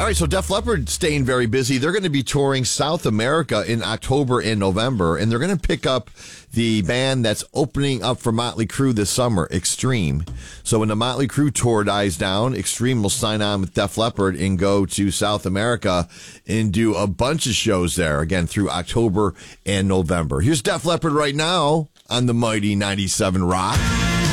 right, so Def Leppard staying very busy. They're going to be touring South America in October and November, and they're going to pick up the band that's opening up for Motley Crue this summer, Extreme. So when the Motley Crue tour dies down, Extreme will sign on with Def Leppard and go to South America and do a bunch of shows there, again, through October and November. Here's Def Leppard right now on the Mighty 97 Rock.